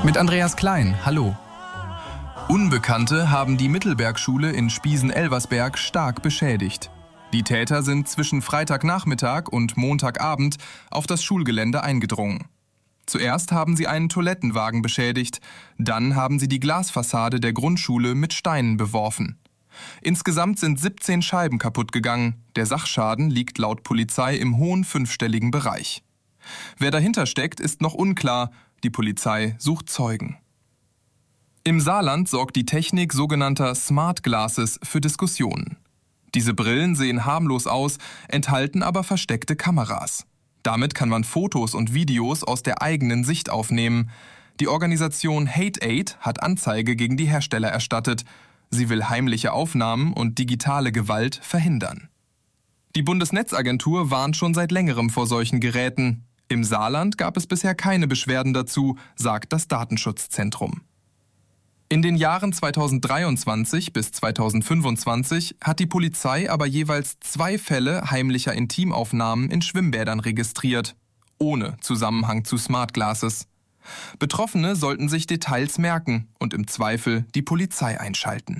Mit Andreas Klein, hallo. Unbekannte haben die Mittelbergschule in Spiesen-Elversberg stark beschädigt. Die Täter sind zwischen Freitagnachmittag und Montagabend auf das Schulgelände eingedrungen. Zuerst haben sie einen Toilettenwagen beschädigt, dann haben sie die Glasfassade der Grundschule mit Steinen beworfen. Insgesamt sind 17 Scheiben kaputt gegangen. Der Sachschaden liegt laut Polizei im hohen fünfstelligen Bereich. Wer dahinter steckt, ist noch unklar. Die Polizei sucht Zeugen. Im Saarland sorgt die Technik sogenannter Smart Glasses für Diskussionen. Diese Brillen sehen harmlos aus, enthalten aber versteckte Kameras. Damit kann man Fotos und Videos aus der eigenen Sicht aufnehmen. Die Organisation Hate Aid hat Anzeige gegen die Hersteller erstattet. Sie will heimliche Aufnahmen und digitale Gewalt verhindern. Die Bundesnetzagentur warnt schon seit längerem vor solchen Geräten. Im Saarland gab es bisher keine Beschwerden dazu, sagt das Datenschutzzentrum. In den Jahren 2023 bis 2025 hat die Polizei aber jeweils 2 Fälle heimlicher Intimaufnahmen in Schwimmbädern registriert, ohne Zusammenhang zu Smart Glasses. Betroffene sollten sich Details merken und im Zweifel die Polizei einschalten.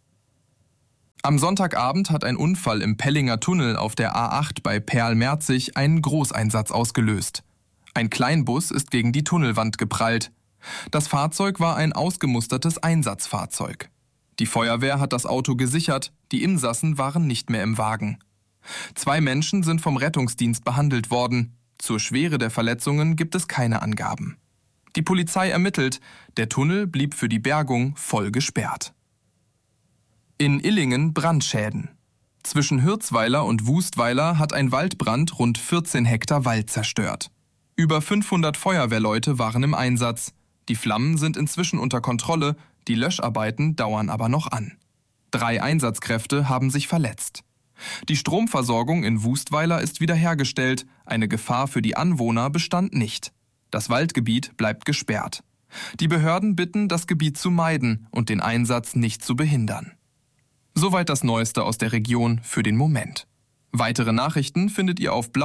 Am Sonntagabend hat ein Unfall im Pellinger Tunnel auf der A8 bei Perl-Merzig einen Großeinsatz ausgelöst. Ein Kleinbus ist gegen die Tunnelwand geprallt. Das Fahrzeug war ein ausgemustertes Einsatzfahrzeug. Die Feuerwehr hat das Auto gesichert, die Insassen waren nicht mehr im Wagen. 2 Menschen sind vom Rettungsdienst behandelt worden. Zur Schwere der Verletzungen gibt es keine Angaben. Die Polizei ermittelt, der Tunnel blieb für die Bergung voll gesperrt. In Illingen Brandschäden. Zwischen Hürzweiler und Wustweiler hat ein Waldbrand rund 14 Hektar Wald zerstört. Über 500 Feuerwehrleute waren im Einsatz. Die Flammen sind inzwischen unter Kontrolle, die Löscharbeiten dauern aber noch an. 3 Einsatzkräfte haben sich verletzt. Die Stromversorgung in Wustweiler ist wiederhergestellt, eine Gefahr für die Anwohner bestand nicht. Das Waldgebiet bleibt gesperrt. Die Behörden bitten, das Gebiet zu meiden und den Einsatz nicht zu behindern. Soweit das Neueste aus der Region für den Moment. Weitere Nachrichten findet ihr auf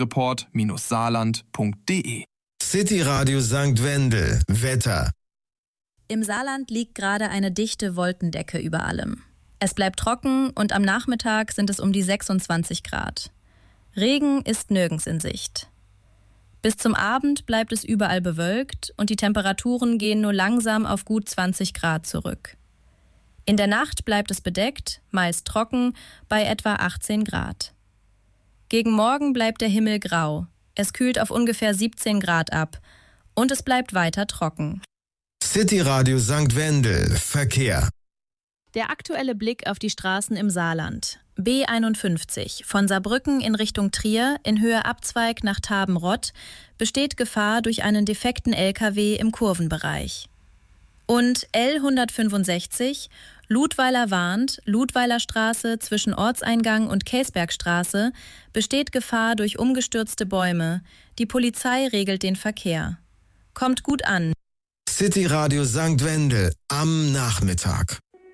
blaulichtreport-saarland.de. City Radio St. Wendel. Wetter. Im Saarland liegt gerade eine dichte Wolkendecke über allem. Es bleibt trocken und am Nachmittag sind es um die 26 Grad. Regen ist nirgends in Sicht. Bis zum Abend bleibt es überall bewölkt und die Temperaturen gehen nur langsam auf gut 20 Grad zurück. In der Nacht bleibt es bedeckt, meist trocken, bei etwa 18 Grad. Gegen Morgen bleibt der Himmel grau. Es kühlt auf ungefähr 17 Grad ab und es bleibt weiter trocken. City Radio St. Wendel. Verkehr. Der aktuelle Blick auf die Straßen im Saarland. B51 von Saarbrücken in Richtung Trier in Höhe Abzweig nach Tabenrott besteht Gefahr durch einen defekten LKW im Kurvenbereich. Und L165 Ludweiler-Warnt, Ludweilerstraße zwischen Ortseingang und Käsbergstraße besteht Gefahr durch umgestürzte Bäume. Die Polizei regelt den Verkehr. Kommt gut an. City Radio St. Wendel am Nachmittag.